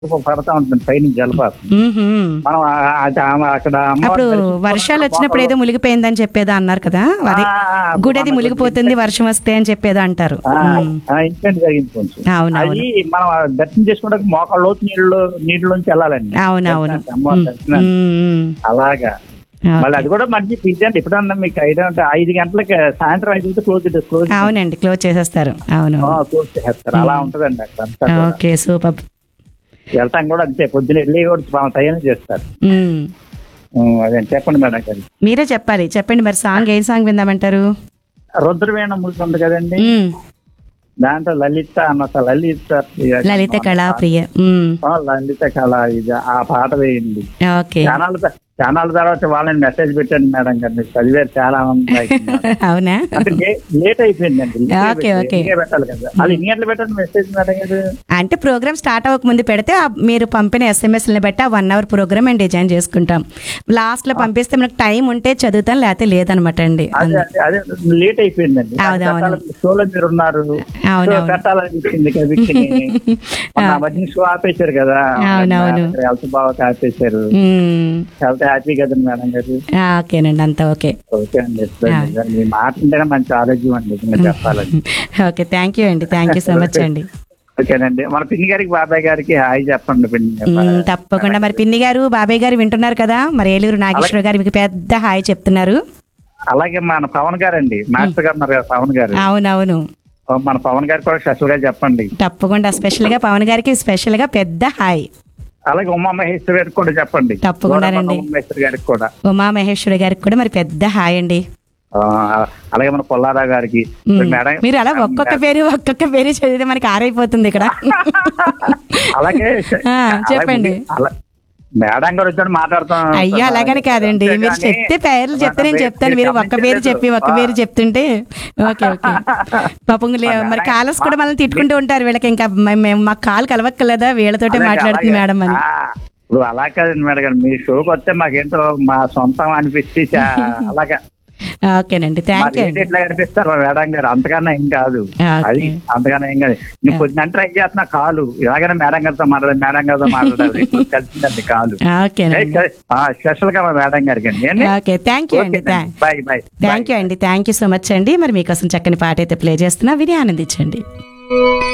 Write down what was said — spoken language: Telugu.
పడతా ఉంటుంది పైనుంచి జలపాతం. మ్హూ. మనం అక్కడ అప్పుడు అమ్మవారి దర్శనం వర్షాలు చేసుకుంటే వచ్చినప్పుడు ఏదో మునిగిపోయిందని చెప్పేదో అన్నారు కదా, అది గుడి అది మునిగిపోతుంది వర్షం వస్తే అని చెప్పేదో అంటారు. ఇన్సిడెంట్ జరిగింది కొంచెం. అవునవును. అది మనం దర్శనం చేసుకుంటే మోకాళ్ళ లోతు నీళ్ళలోంచి వెళ్ళాలండి అవునవును. అమ్మవారి దర్శనం. మ్మ్. అలాగా మళ్ళీ అది కూడా మంచి ఫీజ్ అండి. ఎప్పుడన్నా మీకు ఐడియా ఉంటే 5 గంటలకి సాయంత్రం 5 గంటలకు క్లోజ్ అవునండి, క్లోజ్ చేసేస్తారు. అవును. క్లోజ్ చేస్తారు. అలా ఉంటదండి అక్కడ అంతా కూడా. Okay, super. వెళ్తాం కూడా అంతే, పొద్దున వెళ్ళి కూడా తయారు చేస్తారు. అదే చెప్పండి మేడం గారు. మీరే చెప్పాలి, చెప్పండి మరి. సాంగ్ ఏం సాంగ్ విందామంటారు? రుద్రవీణ మూవీ ఉంది కదండి, దాంట్లో లలిత అన్న లలిత కళా ప్రియ. లలిత కళ ఇది ఆ పాట వేయండి. ఓకే. ఛానల్ తర్వాత వాళ్ళని మెసేజ్ పెట్టండి మేడం గారు, మీరు చదివారు చాలా మంది. అవునా? అంటే లేట్ అయిపోయిందండి. Okay, okay. పెట్టాలి కదా, అది ఎన్ని గంటలు పెట్టండి మెసేజ్ మేడం గారు? అంటే ప్రోగ్రామ్ స్టార్ట్ అవ్వక ముందు పెడితే మీరు పంపిన ఎస్ఎంఎస్ని బట్టి ఆ 1 hour ప్రోగ్రామ్ మేము డిజైన్ చేసుకుంటాం. లాస్ట్ లో పంపిస్తే మనకు టైం ఉంటే చదువుతాం, లేకపోతే లేదనమాట అండి. అదే లేట్ అయిపోయిందండి. షోలో మీరు ఉన్నారు, పెట్టాలనిపించింది మధ్య షో ఆపేశారు కదా, హెల్త్ బాగా ఆపేశారు. హెల్త్ హ్యాపీ కదండి మేడం గారు? ఓకేనండి, అంతా ఓకే. ఓకే అండి, మీ మాట ఉంటేనే మంచి ఆరోగ్యం అండి చెప్పాలండి. ఓకే, థ్యాంక్ యూ అండి, థ్యాంక్ యూ సో మచ్ అండి. ఓకేనండి, మన పిన్ని గారికి బాబాయ్ గారికి హాయ్ చెప్పండి. తప్పకుండా. మరి పిన్ని గారు బాబాయ్ గారు వింటున్నారు కదా, మరి ఏలూరు నాగేశ్వర గారు మీకు పెద్ద హాయ్ చెప్తున్నారు. అలాగే మన పవన్ గారు అండి, మాస్టర్ గారు ఉన్నారు కదా పవన్ గారు. అవునవును, మన పవన్ గారికి కూడా స్పెషల్ గా చెప్పండి. తప్పకుండా, స్పెషల్ గా పవన్ గారికి స్పెషల్ గా పెద్ద హాయ్. అలాగే ఉమామహేశ్వరి గారికి కూడా చెప్పండి. తప్పకుండా అండి, ఉమామహేశ్వరి గారికి కూడా. ఉమామహేశ్వరి గారికి కూడా మరి పెద్ద హాయ్ అండి. అలాగే మన పొల్లారా గారికి. మీరు అలా ఒక్కొక్క పేరు చదివితే మనకి ఆరైపోతుంది ఇక్కడ. అలాగే చెప్పండి. మేడం గారు వచ్చాడు మాట్లాడుతాం. అయ్యో అలాగని కాదండి, మీరు చెప్తే పేర్లు చెప్తే నేను చెప్తాను, మీరు ఒక్క పేరు పేరు చెప్తుంటే ఓకే ఓకే. పాపం మరి కాలర్స్ కూడా మనల్ని తిట్టుకుంటూ ఉంటారు, వీళ్ళకి ఇంకా మేము మాకు కాలు కలవక్కలేదా వీళ్ళతోటే మాట్లాడుతుంది మేడం అని. ఇప్పుడు అలా కాదండి మేడం గారు, మీ షోకి వస్తే మాకేంటో మా సొంతం అనిపిస్తే అలాగా. ఓకేనండి, థ్యాంక్ యూ. ఎట్లా కనిపిస్తారు మేడం గారు, అంతకన్నా ఏం కాదు. అది అంతకన్నా ఏం కాదు. నేను కొద్దిగా ట్రై చేస్తున్నా కాలు ఇలాగనే మేడం గారితో మాట్లాడాలి కలిసిందండి కాలు. స్పెషల్ గా మేడం గారికి అండి. ఓకే, థ్యాంక్ యూ అండి, బాయ్ బాయ్. థ్యాంక్ యూ అండి, థ్యాంక్ యూ సో మచ్ అండి. మరి మీకోసం చక్కని పాట అయితే ప్లే చేస్తున్నా, విని ఆనందించండి.